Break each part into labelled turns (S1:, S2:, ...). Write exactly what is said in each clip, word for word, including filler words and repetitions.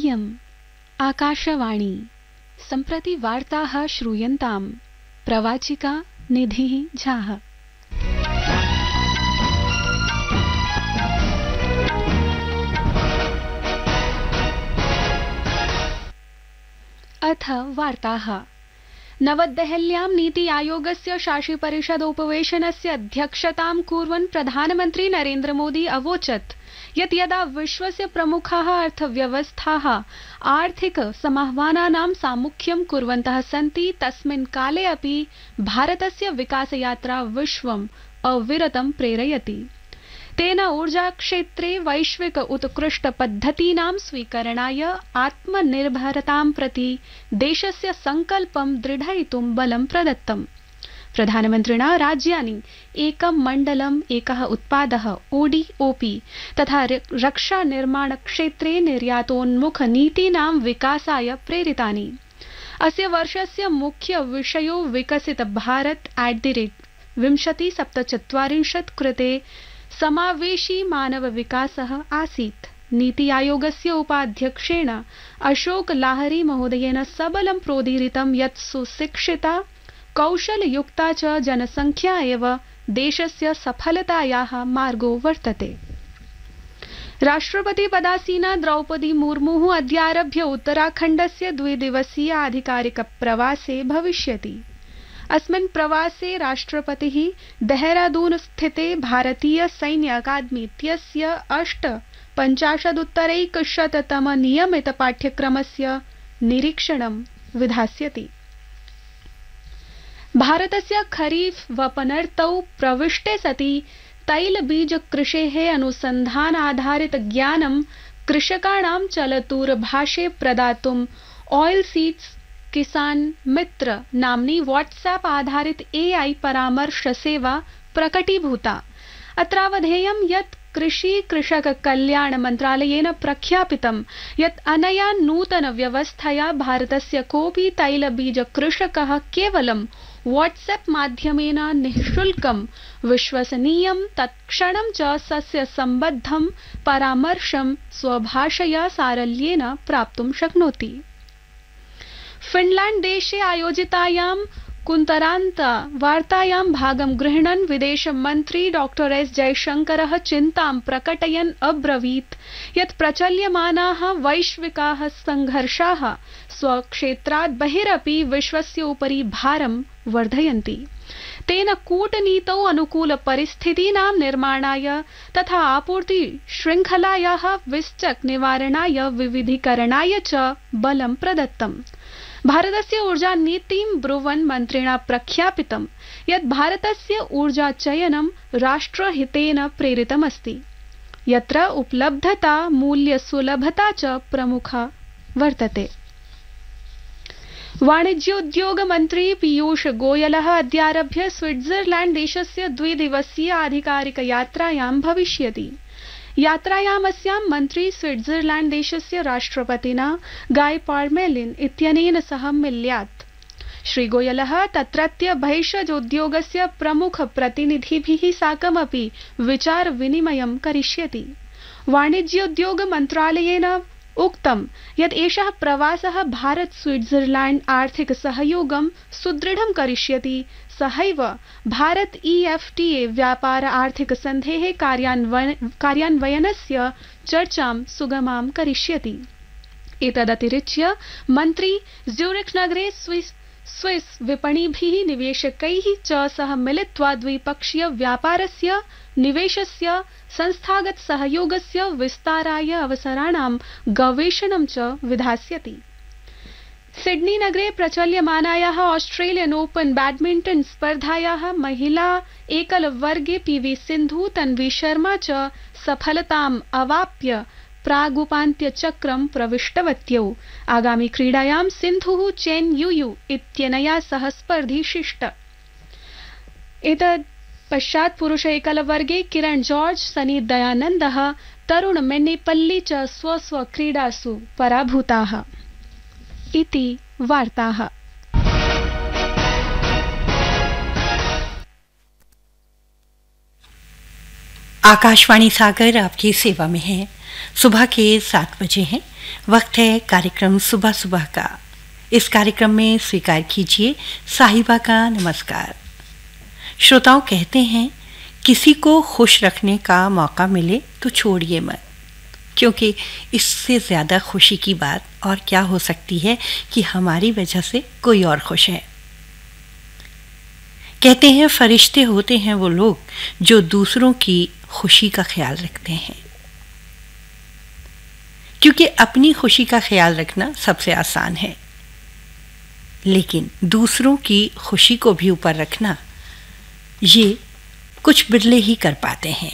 S1: इयम् आकाशवाणी। सम्प्रति वार्ताः श्रूयन्ताम्। प्रवाचिका निधिः झाः। अथ वार्ताः। नवदेहल्यां नीति आयोगस्य शासि परिषदोपवेशनस्य अध्यक्षतां कुर्वन् प्रधानमन्त्री नरेन्द्र मोदी अवोचत् यत् यदा विश्वस्य प्रमुखाः अर्थव्यवस्थाः आर्थिक समाह्वानानां सामुख्यं कुर्वन्तः सन्ति तस्मिन् काले अपि भारतस्य विकासयात्रा विश्वम् अविरतं प्रेरयति। तेन ऊर्जाक्षेत्रे वैश्विक उत्कृष्टपद्धतीनां स्वीकरणाय आत्मनिर्भरतां प्रति देशस्य संकल्पं दृढयितुं बलं प्रदत्तम्। प्रधानमन्त्रिणा राज्यानि एकं मण्डलम् एकः उत्पादः ओडीओपी तथा रक्षा निर्माण क्षेत्रे निर्यातोन्मुख नीतीनां विकासाय प्रेरितानि। अस्य वर्षस्य मुख्य विषयो विकसित भारत एट द रेट विंशति सप्तचत्वारिंशत् कृते समावेशी मानव विकासः आसीत्। नीति आयोगस्य उपाध्यक्षेण अशोक लाहरी महोदयेन सबलं प्रोदीरितं यत् सुशिक्षिता कौशलयुक्ता च जनसंख्या एव देशस्य सफलतायाः मार्गो वर्तते। राष्ट्रपति पदासीना द्रौपदी मुर्मुः अद्यारभ्य उत्तराखण्डस्य द्विदिवसीय आधिकारिक प्रवासे भविष्यति। अस्मिन् प्रवासे राष्ट्रपतिः देहरादून स्थिते भारतीय सैन्य अकादमी इत्यस्य अष्ट पञ्चाशदुत्तरैकशततम नियमित पाठ्यक्रमस्य निरीक्षणं विधास्यति। भारतस्य खरीफ वपनर्तौ प्रविष्टे सति तैलबीज कृषेः अनुसन्धान आधारित ज्ञानं कृषकाणां चलदूरभाषे प्रदातुं ऑयल सीड्स किसान मित्र नाम्नी व्हाट्सएप आधारित एआई परामर्श सेवा प्रकटीभूता। अत्रावधेयं यत् कृषि कृषक कल्याण मन्त्रालयेन प्रख्यापितं यत् अनया नूतन व्यवस्थया भारतस्य कोऽपि तैलबीज कृषकः केवलं व्हाट्सएप माध्यमेन निःशुल्कं विश्वसनीयं तत्क्षणं च सस्य सम्बद्धं परामर्शं स्वभाषया सारल्येन प्राप्तुं शक्नोति। फिनलैंड देशे आयोजितायां कुन्तरान्त वार्तायां भागं गृह्णन् विदेश मन्त्री डॉक्टर एस जयशंकरः चिन्तां प्रकटयन् अब्रवीत् यत् प्रचल्यमानाः वैश्विकाः संघर्षाः स्वक्षेत्रात् बहिरपि विश्वस्य उपरि भारं वर्धयन्ति। तेन कूटनीतौ अनुकूल परिस्थितीनां निर्माणाय तथा आपूर्ति शृङ्खलायाः विश्चक निवारणाय विविधीकरणाय च बलं प्रदत्तम्। भारतस्य ऊर्जा नीतिं ब्रुवन् मन्त्रिणा प्रख्यापितं यत् भारतस्य ऊर्जा चयनं राष्ट्रहितेन प्रेरितमस्ति, यत्र उपलब्धता मूल्य सुलभता च प्रमुखा वर्तते। वाणिज्योद्योग मन्त्री पीयूष गोयलः अद्यारभ्य स्विट्जरलैंड देशस्य द्विदिवसीय आधिकारिक यात्रायां भविष्यति। यात्रायामस्यां मन्त्री स्विट्जरलैंड देशस्य राष्ट्रपतिना गाय पार्मेलिन इत्यनेन सह मिल्यात्। श्रीगोयलः तत्रत्य भैषजोद्योगस्य प्रमुख प्रतिनिधिभिः साकमपि विचार विनिमयं करिष्यति। वाणिज्योद्योग मन्त्रालयेन उक्तं यत् एषः प्रवासः भारत स्विट्जरलैंड आर्थिक सहयोगं सुदृढं करिष्यति। सहैव भारत ईएफटीए व्यापार आर्थिक सन्धेः कार्यान्वयनस्य चर्चां सुगमां करिष्यति। एतदतिरिच्य मन्त्री ज्यूरिख नगरे स्विस स्विस विपणिभिः निवेशकैः च सह मिलित्वा द्विपक्षीय व्यापारस्य निवेशस्य संस्थागत सहयोगस्य विस्ताराय अवसराणां गवेषणं च विधास्यति। सिडनी नगरे प्रचल्यमानायाः ऑस्ट्रेलियन ओपन बैडमिंटन स्पर्धायाः महिला एकल वर्गे पीवी सिन्धु तन्वी शर्मा च सफलताम् अवाप्य प्रागुपान्त्यचक्रं प्रविष्टवत्यौ। आगामि क्रीडायां सिन्धुः चेन युयु इत्यनया सह स्पर्धिष्यति। एतद् पश्चात् पुरुष एकल वर्गे किरण जॉर्ज सनी दयानन्दः तरुण मेन्नेपल्ली च स्व स्व क्रीडासु पराभूताः। इति वार्ताः।
S2: आकाशवाणी सागर आपकी सेवा में है। सुबह के सात बजे हैं। वक्त है कार्यक्रम सुबह सुबह का। इस कार्यक्रम में स्वीकार कीजिए साहिबा का नमस्कार। श्रोताओं कहते हैं, किसी को खुश रखने का मौका मिले तो छोड़िए मत, क्योंकि इससे ज़्यादा खुशी की बात और क्या हो सकती है कि हमारी वजह से कोई और खुश है। कहते हैं फरिश्ते होते हैं वो लोग जो दूसरों की खुशी का ख्याल रखते हैं, क्योंकि अपनी खुशी का ख्याल रखना सबसे आसान है, लेकिन दूसरों की खुशी को भी ऊपर रखना ये कुछ बिरले ही कर पाते हैं।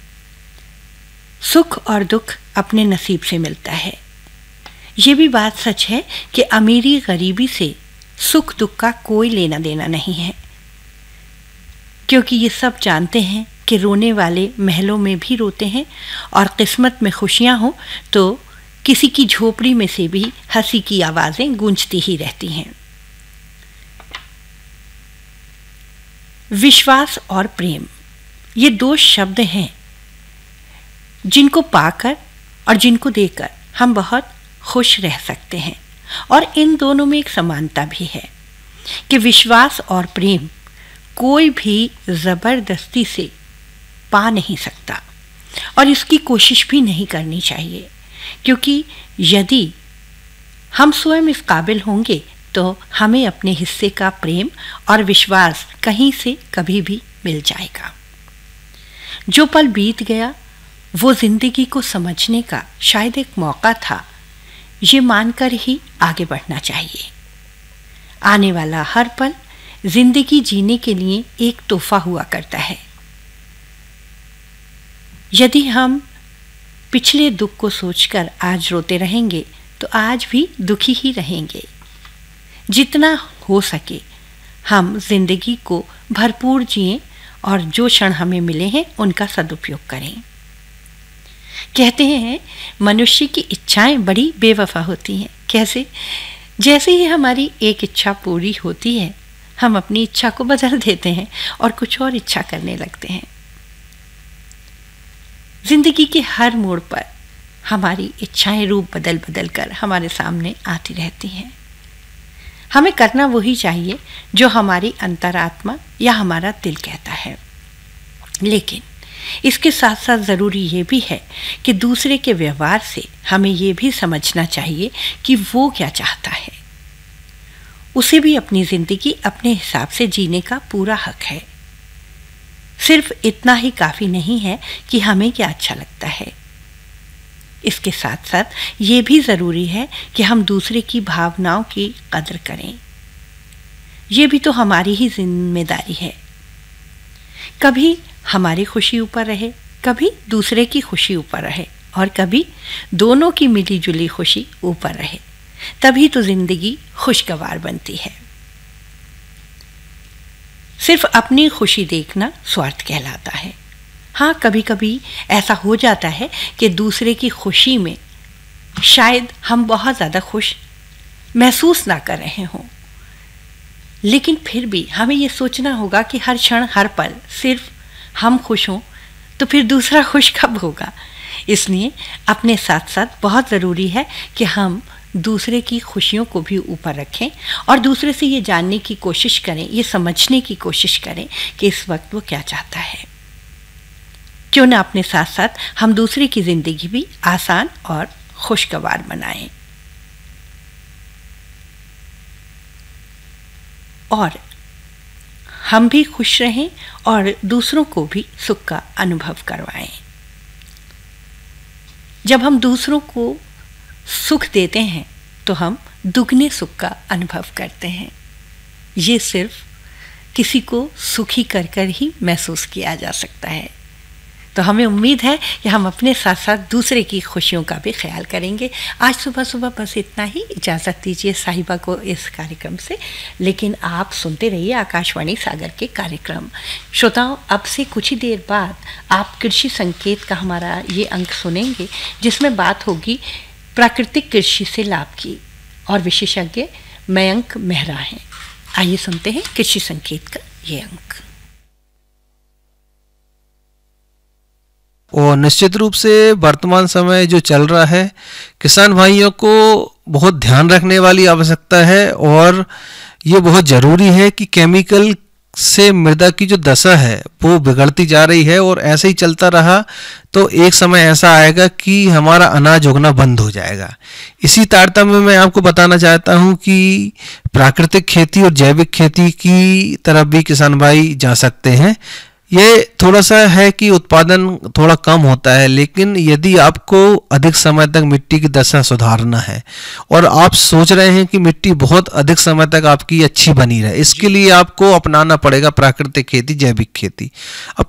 S2: सुख और दुख अपने नसीब से मिलता है। ये भी बात सच है कि अमीरी गरीबी से सुख दुख का कोई लेना देना नहीं है, क्योंकि ये सब जानते हैं कि रोने वाले महलों में भी रोते हैं और किस्मत में खुशियां हो तो किसी की झोपड़ी में से भी हंसी की आवाज़ें गूंजती ही रहती हैं। विश्वास और प्रेम, ये दो शब्द हैं जिनको पाकर और जिनको देकर हम बहुत खुश रह सकते हैं, और इन दोनों में एक समानता भी है कि विश्वास और प्रेम कोई भी ज़बरदस्ती से पा नहीं सकता और इसकी कोशिश भी नहीं करनी चाहिए, क्योंकि यदि हम स्वयं इस काबिल होंगे तो हमें अपने हिस्से का प्रेम और विश्वास कहीं से कभी भी मिल जाएगा। जो पल बीत गया वो जिंदगी को समझने का शायद एक मौका था, ये मानकर ही आगे बढ़ना चाहिए। आने वाला हर पल जिंदगी जीने के लिए एक तोहफा हुआ करता है। यदि हम पिछले दुख को सोचकर आज रोते रहेंगे तो आज भी दुखी ही रहेंगे। जितना हो सके हम जिंदगी को भरपूर जिएं और जो क्षण हमें मिले हैं उनका सदुपयोग करें। कहते हैं मनुष्य की इच्छाएं बड़ी बेवफा होती हैं। कैसे? जैसे ही हमारी एक इच्छा पूरी होती है हम अपनी इच्छा को बदल देते हैं और कुछ और इच्छा करने लगते हैं। जिंदगी के हर मोड़ पर हमारी इच्छाएं रूप बदल बदल कर हमारे सामने आती रहती हैं। हमें करना वही चाहिए जो हमारी अंतरात्मा या हमारा दिल कहता है, लेकिन इसके साथ साथ ज़रूरी ये भी है कि दूसरे के व्यवहार से हमें ये भी समझना चाहिए कि वो क्या चाहता है। उसे भी अपनी ज़िंदगी अपने हिसाब से जीने का पूरा हक है। सिर्फ इतना ही काफ़ी नहीं है कि हमें क्या अच्छा लगता है, इसके साथ साथ ये भी ज़रूरी है कि हम दूसरे की भावनाओं की कदर करें। ये भी तो हमारी ही जिम्मेदारी है। कभी हमारी खुशी ऊपर रहे, कभी दूसरे की खुशी ऊपर रहे, और कभी दोनों की मिली जुली खुशी ऊपर रहे, तभी तो जिंदगी खुशगवार बनती है। सिर्फ अपनी खुशी देखना स्वार्थ कहलाता है। हाँ, कभी कभी ऐसा हो जाता है कि दूसरे की खुशी में शायद हम बहुत ज़्यादा खुश महसूस ना कर रहे हों, लेकिन फिर भी हमें ये सोचना होगा कि हर क्षण हर पल सिर्फ हम खुश हों तो फिर दूसरा खुश कब होगा। इसलिए अपने साथ साथ बहुत ज़रूरी है कि हम दूसरे की खुशियों को भी ऊपर रखें और दूसरे से ये जानने की कोशिश करें, ये समझने की कोशिश करें कि इस वक्त वो क्या चाहता है। क्यों ना अपने साथ साथ हम दूसरे की ज़िंदगी भी आसान और खुशगवार बनाएं और हम भी खुश रहें और दूसरों को भी सुख का अनुभव करवाएं। जब हम दूसरों को सुख देते हैं तो हम दुगने सुख का अनुभव करते हैं। ये सिर्फ किसी को सुखी कर कर ही महसूस किया जा सकता है। तो हमें उम्मीद है कि हम अपने साथ साथ दूसरे की खुशियों का भी ख्याल करेंगे। आज सुबह सुबह बस इतना ही। इजाज़त दीजिए साहिबा को इस कार्यक्रम से, लेकिन आप सुनते रहिए आकाशवाणी सागर के कार्यक्रम। श्रोताओं, अब से कुछ ही देर बाद आप कृषि संकेत का हमारा ये अंक सुनेंगे, जिसमें बात होगी प्राकृतिक कृषि से लाभ की, और विशेषज्ञ मयंक मेहरा हैं। आइए सुनते हैं कृषि संकेत का ये अंक।
S3: और निश्चित रूप से वर्तमान समय जो चल रहा है, किसान भाइयों को बहुत ध्यान रखने वाली आवश्यकता है और ये बहुत ज़रूरी है कि केमिकल से मृदा की जो दशा है वो बिगड़ती जा रही है और ऐसे ही चलता रहा तो एक समय ऐसा आएगा कि हमारा अनाज उगना बंद हो जाएगा। इसी तारतम्य में मैं आपको बताना चाहता हूं कि प्राकृतिक खेती और जैविक खेती की तरफ भी किसान भाई जा सकते हैं। ये थोड़ा सा है कि उत्पादन थोड़ा कम होता है, लेकिन यदि आपको अधिक समय तक मिट्टी की दशा सुधारना है और आप सोच रहे हैं कि मिट्टी बहुत अधिक समय तक आपकी अच्छी बनी रहे, इसके लिए आपको अपनाना पड़ेगा प्राकृतिक खेती, जैविक खेती। अब